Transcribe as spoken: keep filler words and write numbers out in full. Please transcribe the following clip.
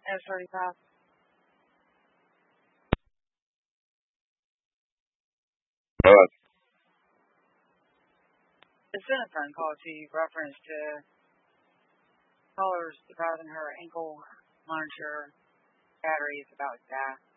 S thirty-five. Hello. It's been a phone call to you reference to callers driving her ankle monitor battery is about to die.